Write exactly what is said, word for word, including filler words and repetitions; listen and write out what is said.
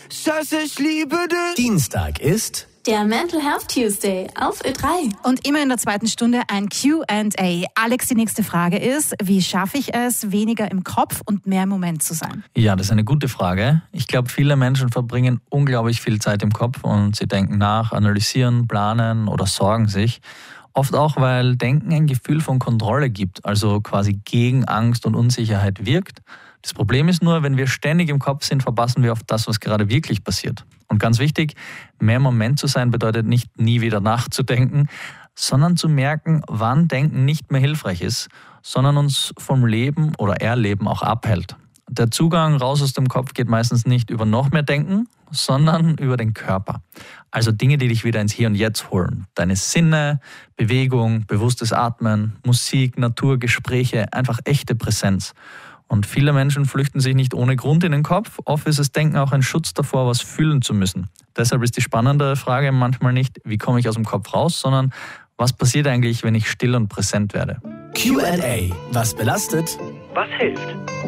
Scheiße, ich liebe dich. Dienstag ist der Mental Health Tuesday auf Ö drei. Und immer in der zweiten Stunde ein Q and A. Alex, die nächste Frage ist, wie schaffe ich es, weniger im Kopf und mehr im Moment zu sein? Ja, das ist eine gute Frage. Ich glaube, viele Menschen verbringen unglaublich viel Zeit im Kopf und sie denken nach, analysieren, planen oder sorgen sich. Oft auch, weil Denken ein Gefühl von Kontrolle gibt, also quasi gegen Angst und Unsicherheit wirkt. Das Problem ist nur, wenn wir ständig im Kopf sind, verpassen wir oft das, was gerade wirklich passiert. Und ganz wichtig, mehr im Moment zu sein bedeutet nicht, nie wieder nachzudenken, sondern zu merken, wann Denken nicht mehr hilfreich ist, sondern uns vom Leben oder Erleben auch abhält. Der Zugang raus aus dem Kopf geht meistens nicht über noch mehr Denken, sondern über den Körper. Also Dinge, die dich wieder ins Hier und Jetzt holen. Deine Sinne, Bewegung, bewusstes Atmen, Musik, Natur, Gespräche, einfach echte Präsenz. Und viele Menschen flüchten sich nicht ohne Grund in den Kopf. Oft ist das Denken auch ein Schutz davor, was fühlen zu müssen. Deshalb ist die spannende Frage manchmal nicht, wie komme ich aus dem Kopf raus, sondern was passiert eigentlich, wenn ich still und präsent werde? Q and A. Was belastet? Was hilft?